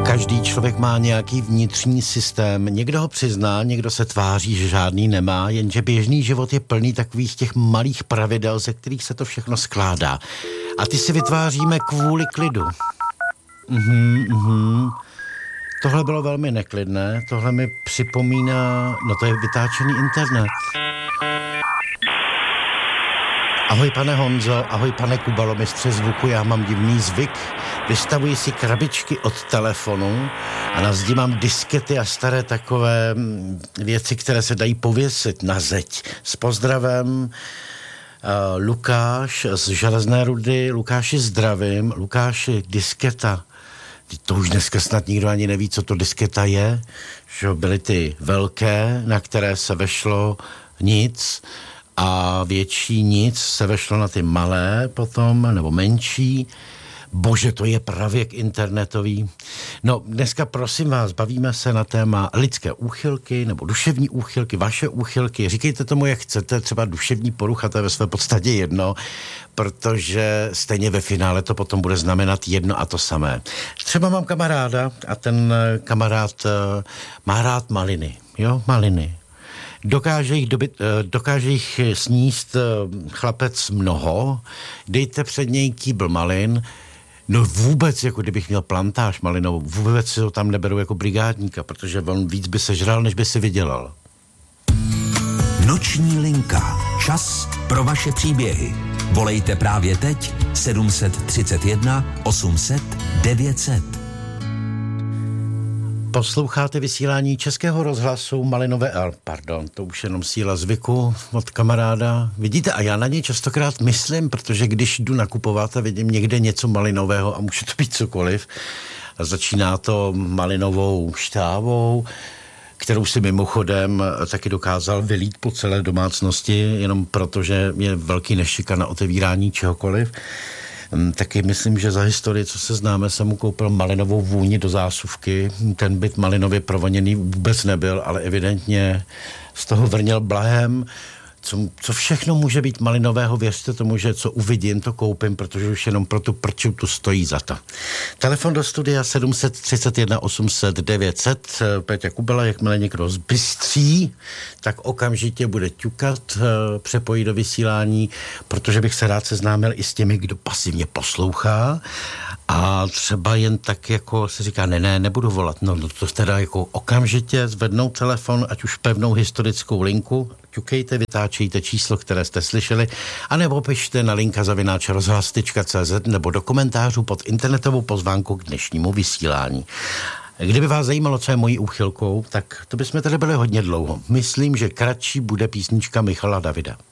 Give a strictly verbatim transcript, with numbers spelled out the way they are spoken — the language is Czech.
Každý člověk má nějaký vnitřní systém, někdo ho přizná, někdo se tváří, že žádný nemá, jenže běžný život je plný takových těch malých pravidel, ze kterých se to všechno skládá. A ty si vytváříme kvůli klidu. Mhm, mhm. Tohle bylo velmi neklidné, tohle mi připomíná, no to je vytáčený internet. Ahoj pane Honzo, ahoj pane Kubalo, mistře zvuku, já mám divný zvyk. Vystavuji si krabičky od telefonu a na zdi mám diskety a staré takové věci, které se dají pověsit na zeď. S pozdravem uh, Lukáš z Železné Rudy. Lukáši zdravím. Lukáši, disketa. To už dneska snad nikdo ani neví, co to disketa je. Že byly ty velké, na které se vešlo nic, a větší nic se vešlo na ty malé potom, nebo menší. Bože, to je pravěk internetový. No, dneska prosím vás, bavíme se na téma lidské úchylky nebo duševní úchylky, vaše úchylky. Říkejte tomu, jak chcete, třeba duševní porucha, to je ve své podstatě jedno, protože stejně ve finále to potom bude znamenat jedno a to samé. Třeba mám kamaráda a ten kamarád uh, má rád maliny, jo, maliny. Dokáže jich, dobit, dokáže jich sníst chlapec mnoho, dejte před něj kýbl malin, no vůbec, jako kdybych měl plantáž malinovou, vůbec si ho tam neberu jako brigádníka, protože on víc by sežral, než by si vydělal. Noční linka. Čas pro vaše příběhy. Volejte právě teď sedm set třicet jedna osm set devět set. Posloucháte vysílání Českého rozhlasu Malinové, pardon, to už jenom síla zvyku od kamaráda. Vidíte, a já na něj častokrát myslím, protože když jdu nakupovat a vidím někde něco malinového a může to být cokoliv, a začíná to malinovou štávou, kterou si mimochodem taky dokázal vylít po celé domácnosti, jenom protože je velký nešika na otevírání čehokoliv. Taky myslím, že za historii, co se známe, jsem mu koupil malinovou vůni do zásuvky. Ten byt malinově provoněný vůbec nebyl, ale evidentně z toho vrněl blahem. Co, co všechno může být malinového, věřte tomu, že co uvidím, to koupím, protože už jenom pro tu prču tu stojí za to. Telefon do studia sedm set třicet jedna osm set devět set. Péťa Kubela, jakmile někdo zbystří, tak okamžitě bude ťukat, přepojí do vysílání, protože bych se rád seznámil i s těmi, kdo pasivně poslouchá a třeba jen tak jako se říká, ne, ne, nebudu volat. No, no to teda jako okamžitě zvednou telefon, ať už pevnou historickou linku, ťukejte, vytáčejte číslo, které jste slyšeli, anebo pište na linka zavináč rozhlas tečka cé zet nebo do komentářů pod internetovou pozvánku k dnešnímu vysílání. Kdyby vás zajímalo, co je mojí úchylkou, tak to bychom tady byli hodně dlouho. Myslím, že kratší bude písnička Michala Davida.